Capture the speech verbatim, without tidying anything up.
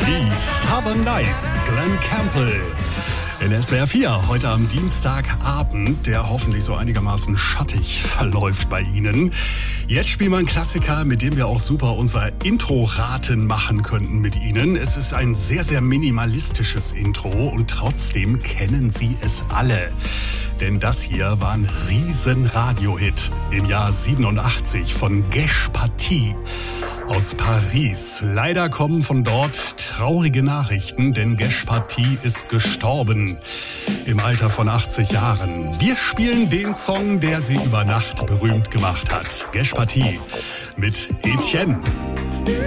Die Southern Nights, Glenn Campbell. In S W R vier, heute am Dienstagabend, der hoffentlich so einigermaßen schattig verläuft bei Ihnen. Jetzt spielen wir einen Klassiker, mit dem wir auch super unser Intro-Raten machen könnten mit Ihnen. Es ist ein sehr, sehr minimalistisches Intro und trotzdem kennen Sie es alle. Denn das hier war ein riesen Radio-Hit im Jahr siebenundachtzig von Gesh Patti aus Paris. Leider kommen von dort traurige Nachrichten, denn Gesh Patti ist gestorben im Alter von achtzig Jahren. Wir spielen den Song, der sie über Nacht berühmt gemacht hat. Gesh Patti mit Etienne.